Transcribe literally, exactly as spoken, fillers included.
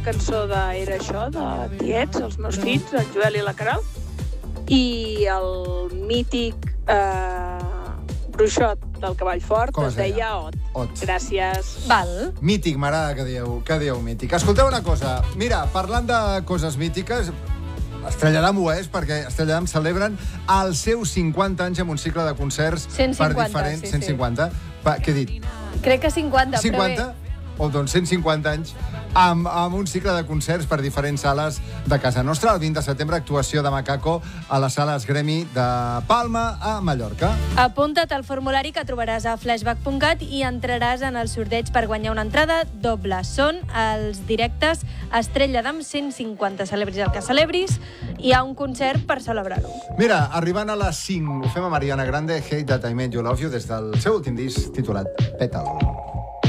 cançó de Era això, de Tiets, els meus fills, el Joel i la Queralt, i el mític eh, bruixot del Cavall Fort Com es es deia? deia Ot. Ot. Gràcies. Val. Mític, m'agrada que dieu, que dieu mític. Escolteu una cosa, mira, parlant de coses mítiques, Estrella Damm ho és, perquè Estrella Damm celebren els seus cinquanta anys amb un cicle de concerts cent cinquanta, per diferents... sí, cent cinquanta? Pa, què he dit? Crec que cinquanta, cinquanta? O doncs cent cinquanta anys amb, amb un cicle de concerts per diferents sales de casa nostra. El vint de setembre, actuació de Macaco a les sales Gremi de Palma, a Mallorca. però bé. Apunta't al formulari que trobaràs a flashback punt cat i entraràs en el sorteig per guanyar una entrada doble. Són els directes Estrella Damm cent cinquanta. Celebris el que celebris, hi ha un concert per celebrar-ho. Mira, arribant a les cinc, ho fem a Mariana Grande, Hate That I Made You Love You, des del seu últim disc titulat Petal.